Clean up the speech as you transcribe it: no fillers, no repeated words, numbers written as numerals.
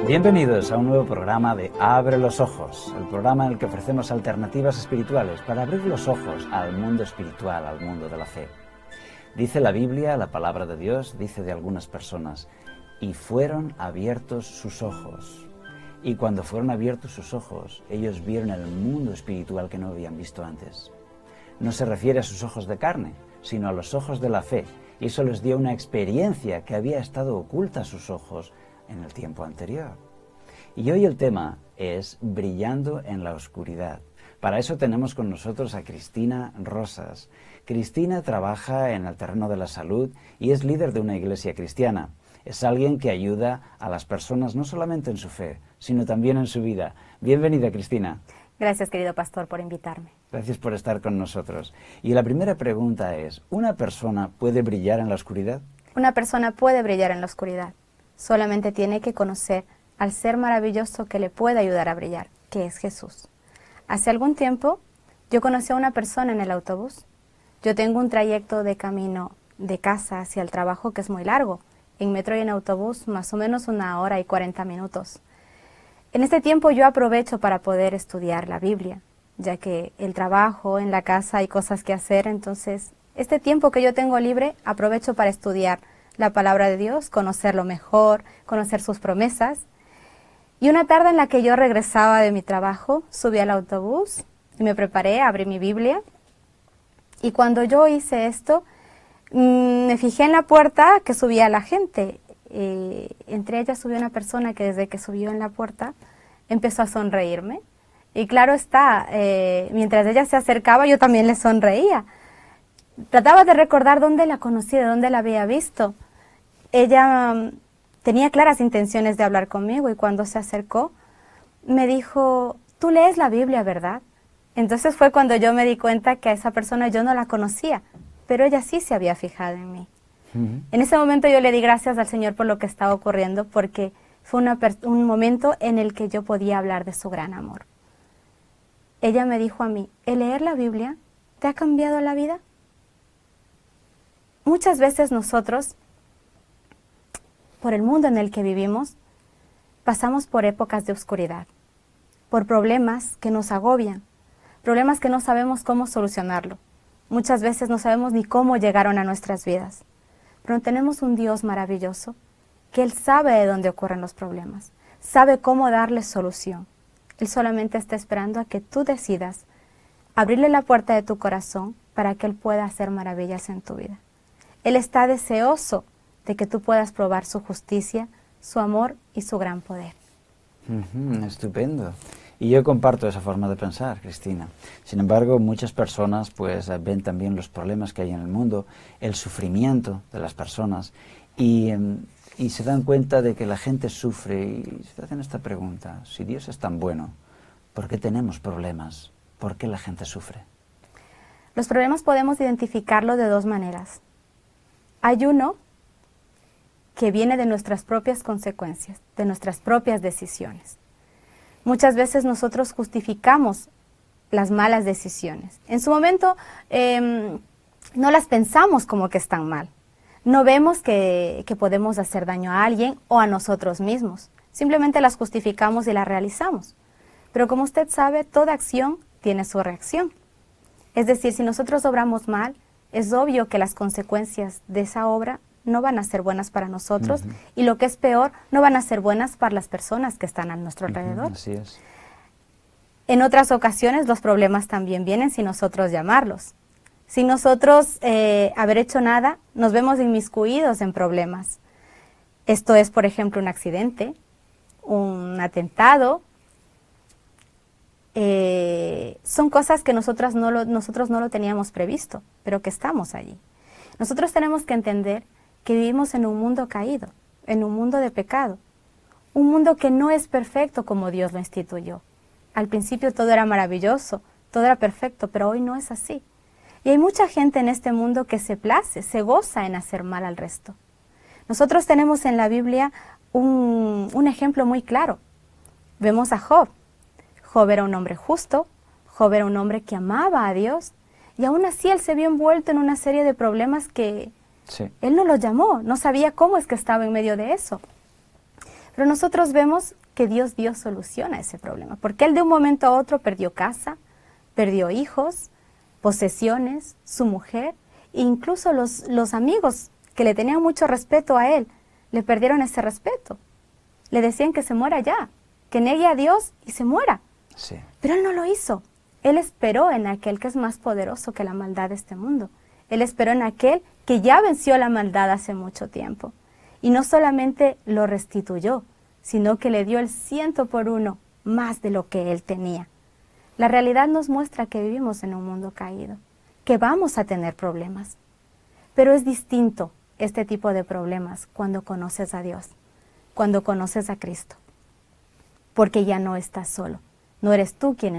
Bienvenidos a un nuevo programa de Abre los Ojos, el programa en el que ofrecemos alternativas espirituales para abrir los ojos al mundo espiritual, al mundo de la fe. Dice la Biblia, la palabra de Dios, dice de algunas personas, y fueron abiertos sus ojos. Y cuando fueron abiertos sus ojos, ellos vieron el mundo espiritual que no habían visto antes. No se refiere a sus ojos de carne, sino a los ojos de la fe, y eso les dio una experiencia que había estado oculta a sus ojos en el tiempo anterior. Y hoy el tema es brillando en la oscuridad. Para eso tenemos con nosotros a Cristina Rosas. Cristina trabaja en el terreno de la salud y es líder de una iglesia cristiana. Es alguien que ayuda a las personas no solamente en su fe, sino también en su vida. Bienvenida, Cristina. Gracias, querido pastor, por invitarme. Gracias por estar con nosotros. Y la primera pregunta es, ¿una persona puede brillar en la oscuridad? Una persona puede brillar en la oscuridad. Solamente tiene que conocer al ser maravilloso que le puede ayudar a brillar, que es Jesús. Hace algún tiempo yo conocí a una persona en el autobús. Yo tengo un trayecto de camino de casa hacia el trabajo que es muy largo. En metro y en autobús más o menos 1 hora y 40 minutos. En este tiempo yo aprovecho para poder estudiar la Biblia, ya que el trabajo, en la casa hay cosas que hacer, entonces este tiempo que yo tengo libre aprovecho para estudiar la palabra de Dios, conocerlo mejor, conocer sus promesas. Y una tarde en la que yo regresaba de mi trabajo, subí al autobús y me preparé, abrí mi Biblia. Y cuando yo hice esto, me fijé en la puerta que subía la gente. Entre ellas subió una persona que desde que subió en la puerta empezó a sonreírme. Y claro está, mientras ella se acercaba yo también le sonreía. Trataba de recordar dónde la conocí, de dónde la había visto. Ella tenía claras intenciones de hablar conmigo y cuando se acercó me dijo, tú lees la Biblia, ¿verdad? Entonces fue cuando yo me di cuenta que a esa persona yo no la conocía, pero ella sí se había fijado en mí. En ese momento yo le di gracias al Señor por lo que estaba ocurriendo porque fue un momento en el que yo podía hablar de su gran amor. Ella me dijo a mí, ¿el leer la Biblia te ha cambiado la vida? Muchas veces nosotros, por el mundo en el que vivimos, pasamos por épocas de oscuridad, por problemas que nos agobian, problemas que no sabemos cómo solucionarlo. Muchas veces no sabemos ni cómo llegaron a nuestras vidas, pero tenemos un Dios maravilloso que Él sabe de dónde ocurren los problemas, sabe cómo darles solución. Él solamente está esperando a que tú decidas abrirle la puerta de tu corazón para que Él pueda hacer maravillas en tu vida. Él está deseoso de que tú puedas probar su justicia, su amor y su gran poder. Estupendo. Y yo comparto esa forma de pensar, Cristina. Sin embargo, muchas personas pues ven también los problemas que hay en el mundo, el sufrimiento de las personas y se dan cuenta de que la gente sufre y se hacen esta pregunta, si Dios es tan bueno, ¿por qué tenemos problemas? ¿Por qué la gente sufre? Los problemas podemos identificarlos de dos maneras. Hay uno que viene de nuestras propias consecuencias, de nuestras propias decisiones. Muchas veces nosotros justificamos las malas decisiones. En su momento no las pensamos como que están mal. No vemos que podemos hacer daño a alguien o a nosotros mismos. Simplemente las justificamos y las realizamos. Pero como usted sabe, toda acción tiene su reacción. Es decir, si nosotros obramos mal, es obvio que las consecuencias de esa obra no van a ser buenas para nosotros y lo que es peor, no van a ser buenas para las personas que están a nuestro alrededor. Así es. En otras ocasiones los problemas también vienen sin nosotros llamarlos. Sin nosotros haber hecho nada, nos vemos inmiscuidos en problemas. Esto es, por ejemplo, un accidente, un atentado. Son cosas que nosotros no lo teníamos previsto, pero que estamos allí. Nosotros tenemos que entender que vivimos en un mundo caído, en un mundo de pecado, un mundo que no es perfecto como Dios lo instituyó. Al principio todo era maravilloso, todo era perfecto, pero hoy no es así. Y hay mucha gente en este mundo que se place, se goza en hacer mal al resto. Nosotros tenemos en la Biblia un ejemplo muy claro. Vemos a Job. Job era un hombre justo, Job era un hombre que amaba a Dios, y aún así él se vio envuelto en una serie de problemas que él no los llamó, no sabía cómo es que estaba en medio de eso. Pero nosotros vemos que Dios dio solución a ese problema, porque Él de un momento a otro perdió casa, perdió hijos, posesiones, su mujer, e incluso los amigos que le tenían mucho respeto a Él, le perdieron ese respeto. Le decían que se muera ya, que niegue a Dios y se muera. Sí. Pero Él no lo hizo. Él esperó en aquel que es más poderoso que la maldad de este mundo. Él esperó en aquel que ya venció la maldad hace mucho tiempo. Y no solamente lo restituyó, sino que le dio el 100 por 1 más de lo que Él tenía. La realidad nos muestra que vivimos en un mundo caído, que vamos a tener problemas. Pero es distinto este tipo de problemas cuando conoces a Dios, cuando conoces a Cristo. Porque ya no estás solo. No eres tú quien